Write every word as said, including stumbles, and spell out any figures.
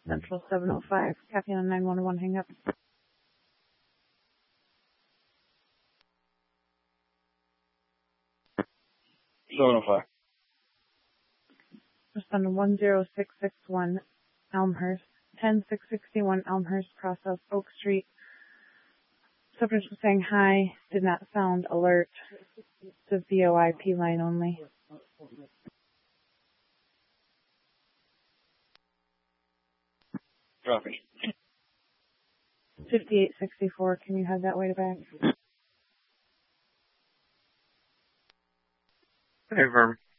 Central seven oh five. Kathy on nine one one, hang up. seven oh five. Respond to one zero six six one Elmhurst, ten six sixty-one Elmhurst, cross of Oak Street. Subject was saying hi, did not sound alert. The V O I P line only. Copy. fifty-eight sixty-four, can you have that way to back? Hey, Vermin.